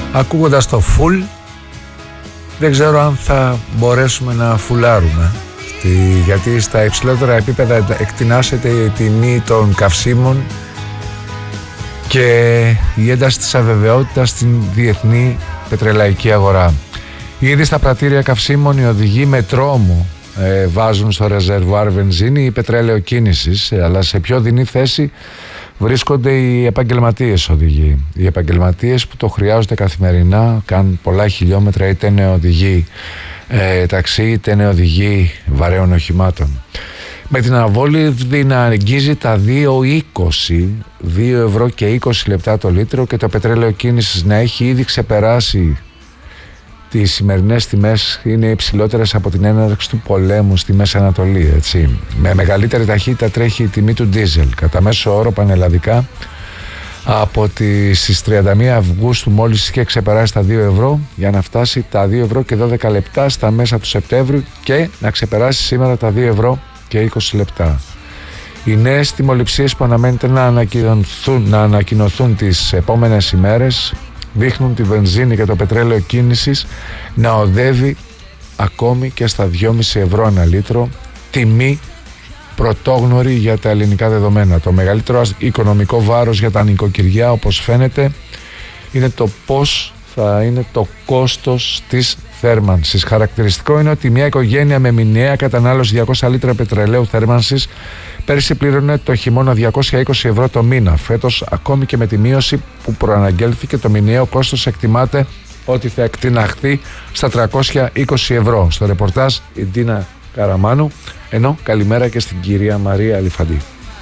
ακούγοντας το full, δεν ξέρω αν θα μπορέσουμε να φουλάρουμε, γιατί στα υψηλότερα επίπεδα εκτινάσεται η τιμή των καυσίμων και η ένταση της αβεβαιότητας στην διεθνή πετρελαϊκή αγορά. Ήδη στα πρατήρια καυσίμων οι οδηγοί με τρόμο βάζουν στο ρεζερβουάρ βενζίνη ή πετρέλαιο κίνησης, αλλά σε πιο δεινή θέση βρίσκονται οι επαγγελματίες οδηγοί. Οι επαγγελματίες που το χρειάζονται καθημερινά, κάνουν πολλά χιλιόμετρα, είτε είναι οδηγοί ταξί, είτε είναι οδηγοί βαρέων οχημάτων. Με την αβόλυδη να αγγίζει τα 2,20, 2 ευρώ και 20 λεπτά το λίτρο, και το πετρέλαιο κίνησης να έχει ήδη ξεπεράσει τις σημερινές τιμές, είναι υψηλότερες από την έναρξη του πολέμου στη Μέση Ανατολή, έτσι. Με μεγαλύτερη ταχύτητα τρέχει η τιμή του ντίζελ. Κατά μέσο όρο πανελλαδικά από στις 31 Αυγούστου μόλις είχε ξεπεράσει τα 2 ευρώ, για να φτάσει τα 2 ευρώ και 12 λεπτά στα μέσα του Σεπτέμβριου και να ξεπεράσει σήμερα τα 2 ευρώ και 20 λεπτά. Οι νέες τιμοληψίες που αναμένεται να ανακοινωθούν τις επόμενες ημέρες δείχνουν τη βενζίνη και το πετρέλαιο κίνησης να οδεύει ακόμη και στα 2,5 ευρώ ανά λίτρο, τιμή πρωτόγνωρη για τα ελληνικά δεδομένα. Το μεγαλύτερο οικονομικό βάρος για τα νοικοκυριά, όπως φαίνεται, είναι το πώς θα είναι το κόστος της θέρμανσης. Χαρακτηριστικό είναι ότι μια οικογένεια με μηνιαία κατανάλωση 200 λίτρα πετρελαίου θέρμανσης πέρυσι πλήρωνε το χειμώνα 220 ευρώ το μήνα. Φέτος, ακόμη και με τη μείωση που προαναγγέλθηκε, το μηνιαίο κόστος εκτιμάται ότι θα εκτιναχθεί στα 320 ευρώ. Στο ρεπορτάζ η Ντίνα Καραμάνου, ενώ καλημέρα και στην κυρία Μαρία Αλιφαντή.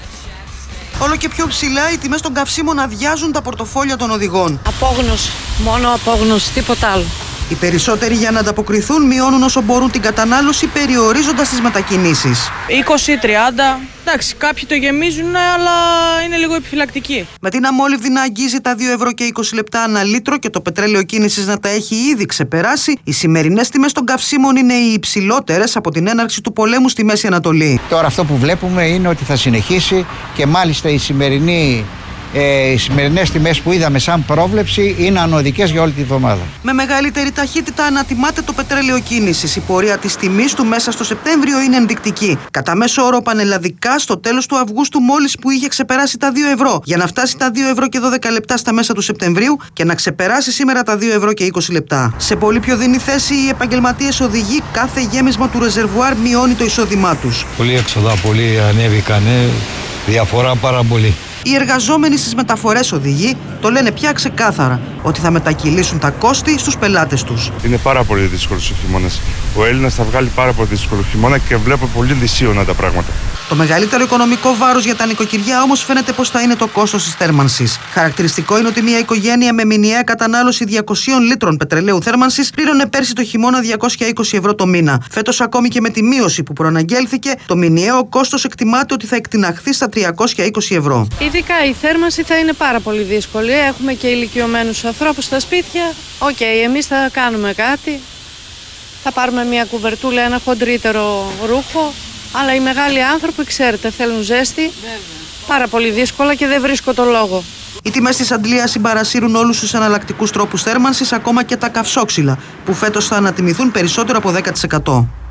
Όλο και πιο ψηλά οι τιμές των καυσίμων αδειάζουν τα πορτοφόλια των οδηγών. Απόγνωση, μόνο απόγνωση, τίποτα άλλο. Οι περισσότεροι, για να ανταποκριθούν, μειώνουν όσο μπορούν την κατανάλωση, περιορίζοντας τις μετακινήσεις. 20-30, εντάξει, κάποιοι το γεμίζουν, αλλά είναι λίγο επιφυλακτικοί. Με την αμόλυβδη να αγγίζει τα 2 ευρώ και 20 λεπτά ανά λίτρο και το πετρέλαιο κίνησης να τα έχει ήδη ξεπεράσει, οι σημερινές τιμές των καυσίμων είναι οι υψηλότερες από την έναρξη του πολέμου στη Μέση Ανατολή. Τώρα αυτό που βλέπουμε είναι ότι θα συνεχίσει και μάλιστα οι σημερινές τιμές που είδαμε σαν πρόβλεψη είναι ανωδικές για όλη τη βδομάδα. Με μεγαλύτερη ταχύτητα ανατιμάται το πετρέλαιο κίνησης. Η πορεία της τιμής του μέσα στο Σεπτέμβριο είναι ενδεικτική. Κατά μέσο όρο πανελλαδικά, στο τέλος του Αυγούστου, μόλις που είχε ξεπεράσει τα 2 ευρώ, για να φτάσει τα 2 ευρώ και 12 λεπτά στα μέσα του Σεπτεμβρίου και να ξεπεράσει σήμερα τα 2 ευρώ και 20 λεπτά. Σε πολύ πιο δεινή θέση, οι επαγγελματίες οδηγοί, κάθε γέμισμα του ρεζερβουάρ μειώνει το εισόδημά τους. Πολλοί έξοδα, πολλοί ανέβηκαν, διαφορά πάρα πολύ. Οι εργαζόμενοι στις μεταφορές οδηγοί το λένε πια ξεκάθαρα, ότι θα μετακυλήσουν τα κόστη στους πελάτες τους. Είναι πάρα πολύ δύσκολος ο χειμώνας. Ο Έλληνας θα βγάλει πάρα πολύ δύσκολο χειμώνα και βλέπω πολύ δυσίωνα τα πράγματα. Το μεγαλύτερο οικονομικό βάρος για τα νοικοκυριά όμως φαίνεται πως θα είναι το κόστος της θέρμανσης. Χαρακτηριστικό είναι ότι μια οικογένεια με μηνιαία κατανάλωση 200 λίτρων πετρελαίου θέρμανσης πλήρωνε πέρσι το χειμώνα 220 ευρώ το μήνα. Φέτος, ακόμη και με τη μείωση που προαναγγέλθηκε, το μηνιαίο κόστος εκτιμάται ότι θα εκτιναχθεί στα 320 ευρώ. Ειδικά η θέρμανση θα είναι πάρα πολύ δύσκολη. Έχουμε και ηλικιωμένους ανθρώπους στα σπίτια. Εμείς θα κάνουμε κάτι. Θα πάρουμε μια κουβερτούλα, ένα χοντρύτερο ρούχο. Αλλά οι μεγάλοι άνθρωποι, ξέρετε, θέλουν ζέστη. Βέβαια. Πάρα πολύ δύσκολα και δεν βρίσκω το λόγο. Οι τιμές της Αντλίας συμπαρασύρουν όλους τους εναλλακτικούς τρόπους θέρμανσης, ακόμα και τα καυσόξυλα, που φέτος θα ανατιμηθούν περισσότερο από 10%.